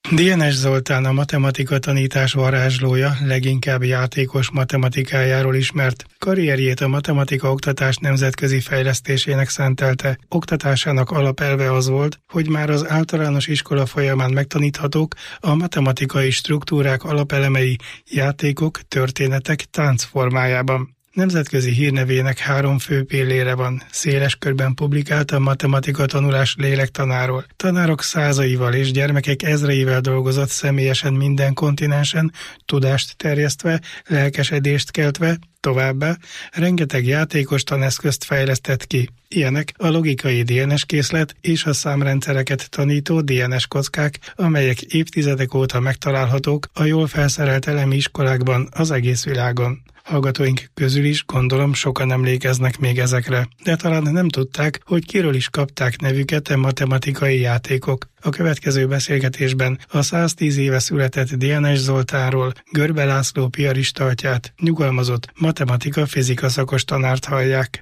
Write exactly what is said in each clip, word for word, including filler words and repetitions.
Dienes Zoltán a matematika tanítás varázslója, leginkább játékos matematikájáról ismert. Karrierjét a matematika oktatás nemzetközi fejlesztésének szentelte. Oktatásának alapelve az volt, hogy már az általános iskola folyamán megtaníthatók a matematikai struktúrák alapelemei játékok, történetek, tánc formájában. Nemzetközi hírnevének három fő pillére van. Széles körben publikált a matematika tanulás lélektanáról. Tanárok százaival és gyermekek ezreivel dolgozott személyesen minden kontinensen, tudást terjesztve, lelkesedést keltve, továbbá rengeteg játékos taneszközt fejlesztett ki. Ilyenek a logikai dé en es készlet és a számrendszereket tanító dé en es kockák, amelyek évtizedek óta megtalálhatók a jól felszerelt elemi iskolákban az egész világon. Hallgatóink közül is gondolom sokan emlékeznek még ezekre, de talán nem tudták, hogy kiről is kapták nevüket a matematikai játékok. A következő beszélgetésben a száztíz éve született Dienes Zoltánról Görbe László piaristaltját, nyugalmazott matematika-fizika szakos tanárt hallják.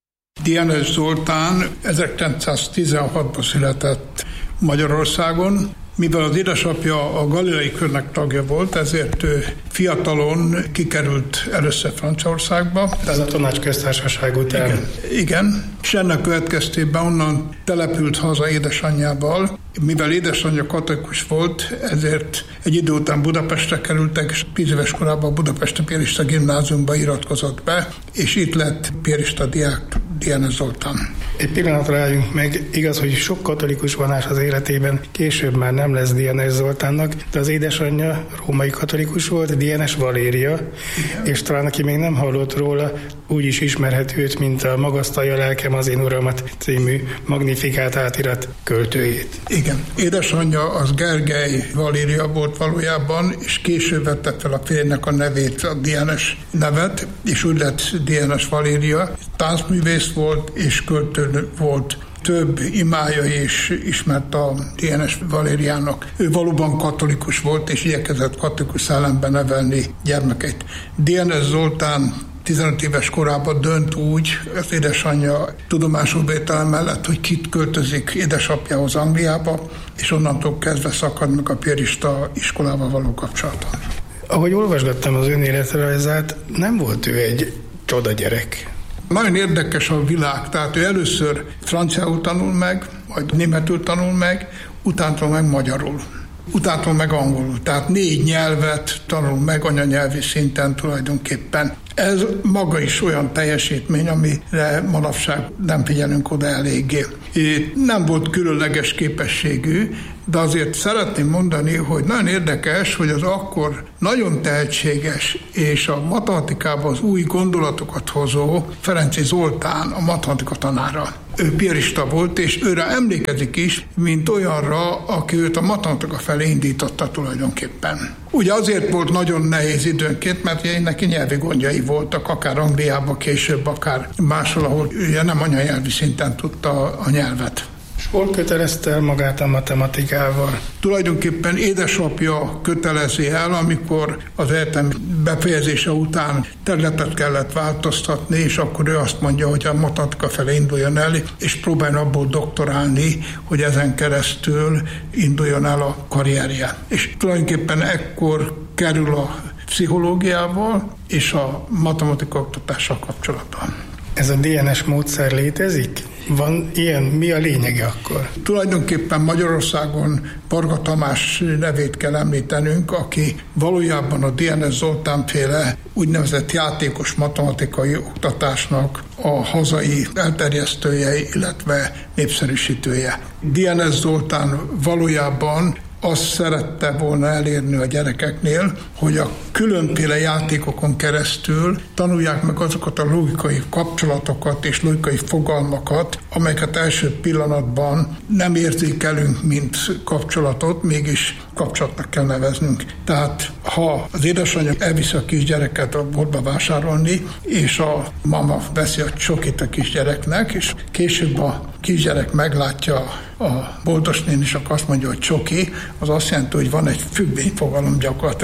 Dienes Zoltán ezerkilencszáztizenhatban született Magyarországon. Mivel az édesapja a Galilei körnek tagja volt, ezért ő fiatalon kikerült először Franciaországba. Ez a Tanácsköztársaság után. Igen, igen, és ennek következtében onnan települt haza édesanyjával. Mivel édesanyja katolikus volt, ezért egy idő után Budapestre kerültek, és tíz éves korában a Budapesti Piarista Gimnáziumba iratkozott be, és itt lett piarista diák Dienes Zoltán. Egy pillanatra álljunk meg, igaz, hogy sok katolikus vonás az életében, később már nem lesz Dienes Zoltánnak, de az édesanyja római katolikus volt, Dienes Valéria, igen. És talán aki még nem hallott róla, úgy is ismerhet őt, mint a Magasztalja lelkem az én uramat című magnifikált átirat költőjét. Igen. Édesanyja az Gergely Valéria volt valójában, és később vette fel a férjének a nevét, a Dienes nevet, és úgy lett Dienes Valéria. Táncművész volt, és költő volt. Több imája is ismert a Dienes Valériának. Ő valóban katolikus volt, és igyekezett katolikus szellemben nevelni gyermekeit. Dienes Zoltán tizenöt éves korában dönt úgy az édesanyja tudomásul vétele mellett, hogy kit költözik édesapjához Angliába, és onnantól kezdve szakad meg a piarista iskolával való kapcsolata. Ahogy olvasgattam az ön életrajzát, nem volt ő egy csoda gyerek. Nagyon érdekes a világ, tehát ő először franciául tanul meg, majd németül tanul meg, utána meg magyarul, utána meg angolul. Tehát négy nyelvet tanul meg anyanyelvi szinten tulajdonképpen. Ez maga is olyan teljesítmény, amire manapság nem figyelünk oda eléggé. Nem volt különleges képességű, de azért szeretném mondani, hogy nagyon érdekes, hogy az akkor nagyon tehetséges és a matematikában az új gondolatokat hozó Ferenczy Zoltán a matematika tanára. Ő piarista volt, és őre emlékezik is, mint olyanra, aki őt a matematika felé indította tulajdonképpen. Ugye azért volt nagyon nehéz időnként, mert neki nyelvi gondjai voltak, akár Angliában, később, akár máshol, ahol ugye nem anyanyelvi szinten tudta a nyelvet. És hol kötelezte el magát a matematikával? Tulajdonképpen édesapja kötelezi el, amikor az egyetem befejezése után területet kellett változtatni, és akkor ő azt mondja, hogy a matematika felé induljon el, és próbáljon abból doktorálni, hogy ezen keresztül induljon el a karrierje. És tulajdonképpen ekkor kerül a pszichológiával és a matematika oktatással kapcsolatban. Ez a dé en es módszer létezik? Van ilyen? Mi a lényege akkor? Tulajdonképpen Magyarországon Varga Tamás nevét kell említenünk, aki valójában a Dienes Zoltán féle úgynevezett játékos matematikai oktatásnak a hazai elterjesztője, illetve népszerűsítője. Dienes Zoltán valójában azt szerette volna elérni a gyerekeknél, hogy a különféle játékokon keresztül tanulják meg azokat a logikai kapcsolatokat és logikai fogalmakat, amelyeket első pillanatban nem érzékelünk, mint kapcsolatot, mégis kapcsolatnak kell neveznünk. Tehát ha az édesanyja elviszi a kisgyereket a boltba vásárolni, és a mama veszi a csokit a kisgyereknek, és később a kisgyerek meglátja a boltos néni, és akkor azt mondja, hogy csoki, az azt jelenti, hogy van egy függvényfogalom gyakorlatilag.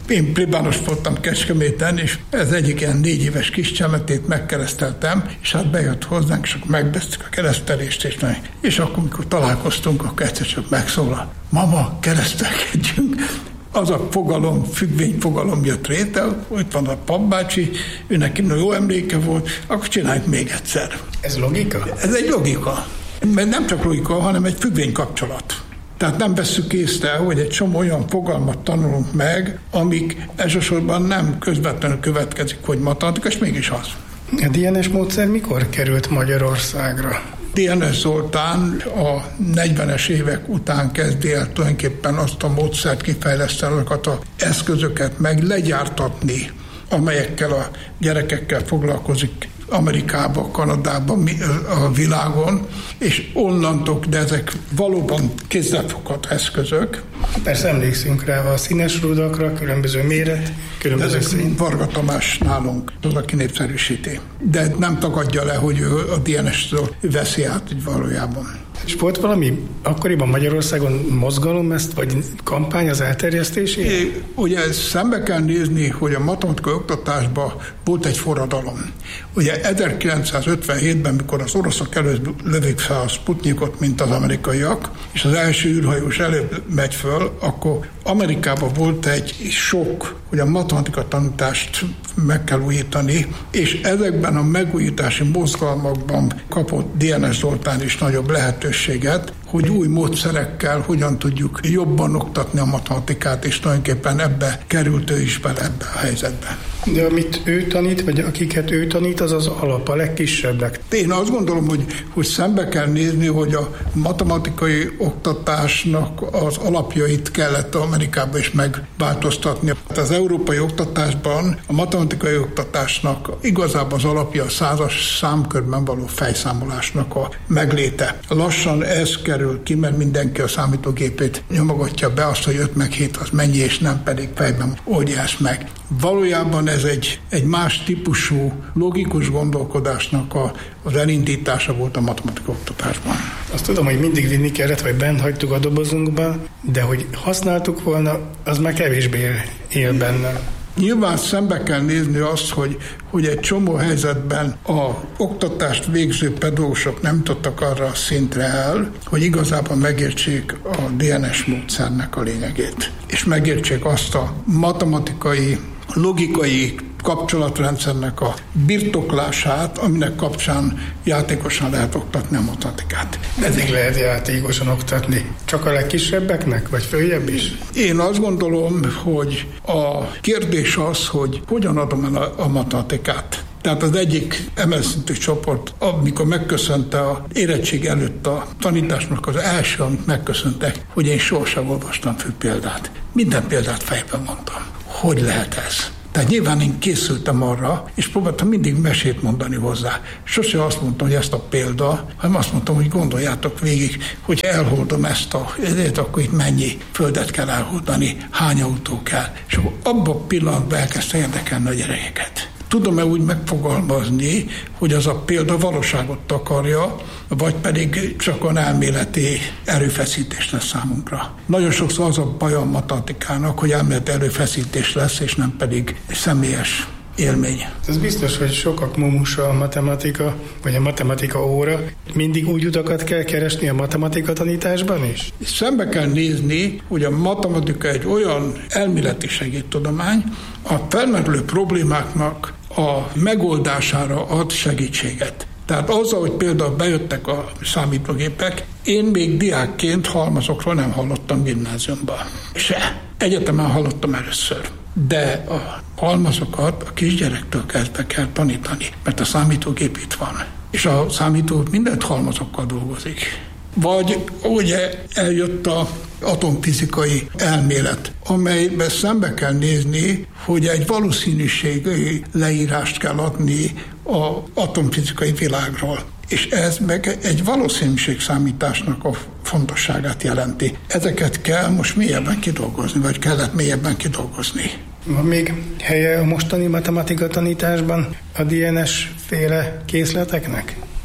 Én plébános voltam Kecskeméten, és ez egyik ilyen négy éves kis csemetét megkereszteltem, és hát bejött hozzánk, és akkor megbesztük a keresztelést, és, és akkor, amikor találkoztunk, akkor egyszer csak megszólal: mama, keresztelkedjünk. Az a fogalom, függvényfogalom jött rétel, ott van a papbácsi, ő neki jó emléke volt, akkor csináljuk még egyszer. Ez logika? Ez egy logika. Mert nem csak logika, hanem egy függvénykapcsolat. Tehát nem vesszük észre, hogy egy csomó olyan fogalmat tanulunk meg, amik elsősorban nem közvetlenül következik, hogy matematika, és mégis az. A dé en es módszer mikor került Magyarországra? dé en es Zoltán a negyvenes évek után kezdi el tulajdonképpen azt a módszert kifejleszteni, azokat az eszközöket meg legyártatni, amelyekkel a gyerekekkel foglalkozik Amerikában, Kanadában, a világon, és onnantól, de ezek valóban kézzelfogható eszközök. Persze emlékszünk rá a színes rudakra, különböző méret, különböző szín. Varga Tamás nálunk, az, aki népszerűsíti. De nem tagadja le, hogy ő a dé en es-től veszi át valójában. És volt valami akkoriban Magyarországon mozgalom ezt, vagy kampány az elterjesztésére? Ugye szembe kell nézni, hogy a matematikai oktatásban volt egy forradalom. Ugye ezerkilencszázötvenhétben, mikor az oroszok előtt lövik fel a Sputnikot, mint az amerikaiak, és az első űrhajós előbb megy föl, akkor Amerikában volt egy sok, hogy a matematika tanítást meg kell újítani, és ezekben a megújítási mozgalmakban kapott dé en es Zoltán is nagyobb lehetőséget, hogy új módszerekkel hogyan tudjuk jobban oktatni a matematikát, és tulajdonképpen ebbe került ő is bele ebbe a helyzetbe. De amit ő tanít, vagy akiket ő tanít, az az alap, a legkisebbek. Én azt gondolom, hogy, hogy szembe kell nézni, hogy a matematikai oktatásnak az alapjait kellett Amerikában is megváltoztatni. Az európai oktatásban a matematikai oktatásnak igazából az alapja a százas számkörben való fejszámolásnak a megléte. Lassan ez kerül ki, mert mindenki a számítógépét nyomogatja be azt, hogy öt meg hét az mennyi, és nem pedig fejben oldja ezt meg. Valójában ez egy, egy más típusú logikus gondolkodásnak a, az elindítása volt a matematika oktatásban. Azt tudom, hogy mindig vinni kellett, vagy bent hagytuk a dobozunkba, de hogy használtuk volna, az már kevésbé él, él benne. Nyilván szembe kell nézni azt, hogy, hogy egy csomó helyzetben a oktatást végző pedagógusok nem tudtak arra a szintre el, hogy igazából megértsék a dé en es módszernek a lényegét. És megértsék azt a matematikai, logikai kapcsolatrendszernek a birtoklását, aminek kapcsán játékosan lehet oktatni a matematikát. Eddig lehet játékosan oktatni? Csak a legkisebbeknek, vagy följebb is? Én azt gondolom, hogy a kérdés az, hogy hogyan adom el a, a matematikát. Tehát az egyik emelszintű csoport, amikor megköszönte a érettség előtt a tanításnak az első, amit megköszöntek, hogy én sohasem olvastam fő példát. Minden példát fejben mondtam. Hogy lehet ez? Tehát nyilván én készültem arra, és próbáltam mindig mesét mondani hozzá. Sose azt mondtam, hogy ezt a példa, hanem azt mondtam, hogy gondoljátok végig, hogy elholdom ezt a, ezért akkor itt mennyi földet kell elholdani, hány autó kell. És akkor abban a pillanatban elkezdte érdekelni a gyerekeket. Tudom-e úgy megfogalmazni, hogy az a példa valóságot takarja, vagy pedig csak olyan elméleti erőfeszítés lesz számunkra. Nagyon sokszor az a baj a matematikának, hogy elméleti erőfeszítés lesz, és nem pedig személyes élmény. Ez biztos, hogy sokak mumusa a matematika, vagy a matematika óra. Mindig úgy utakat kell keresni a matematika tanításban is? Szembe kell nézni, hogy a matematika egy olyan elméleti segédtudomány, a felmerülő problémáknak a megoldására ad segítséget. Tehát azzal, hogy például bejöttek a számítógépek, én még diákként halmazokról nem hallottam gimnáziumban. Se. Egyetemen hallottam először. De a halmazokat a kisgyerektől kezdve kell tanítani, mert a számítógép itt van. És a számítógép mindent halmazokkal dolgozik. Vagy ugye eljött a atomfizikai elmélet, amelyben szembe kell nézni, hogy egy valószínűségi leírást kell adni az atomfizikai világról. És ez meg egy valószínűségszámításnak a fontosságát jelenti. Ezeket kell most mélyebben kidolgozni, vagy kellett mélyebben kidolgozni. Van még helye a mostani matematika tanításban a dé en es féle készleteknek?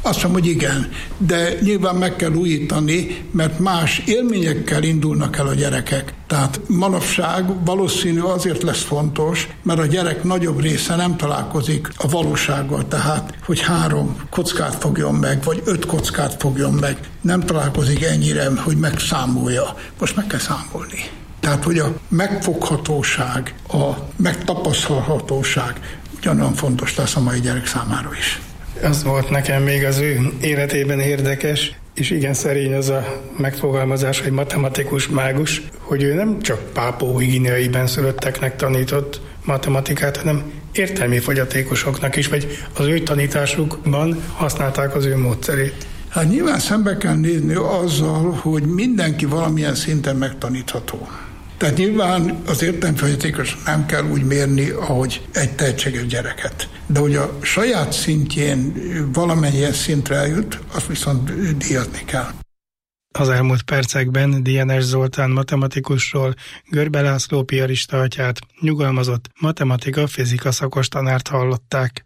Azt mondom, hogy igen, de nyilván meg kell újítani, mert más élményekkel indulnak el a gyerekek. Tehát manapság valószínű azért lesz fontos, mert a gyerek nagyobb része nem találkozik a valósággal, tehát hogy három kockát fogjon meg, vagy öt kockát fogjon meg. Nem találkozik ennyire, hogy megszámolja. Most meg kell számolni. Tehát, hogy a megfoghatóság, a megtapasztalhatóság ugyanolyan fontos lesz a mai gyerek számára is. Az volt nekem még az ő életében érdekes, és igen szerény az a megfogalmazás, hogy matematikus mágus, hogy ő nem csak Pápua-Új-Guineaiben szülötteknek tanított matematikát, hanem értelmi fogyatékosoknak is, vagy az ő tanításukban használták az ő módszerét. Hát nyilván szembe kell nézni azzal, hogy mindenki valamilyen szinten megtanítható. Tehát nyilván az értelmfogyatékos nem kell úgy mérni, ahogy egy tehetséges gyereket. De hogy a saját szintjén valamennyien szintre eljut, azt viszont díjazni kell. Az elmúlt percekben Dienes Zoltán matematikusról, Görbe László piarista atyát, nyugalmazott matematika-fizika szakos tanárt hallották.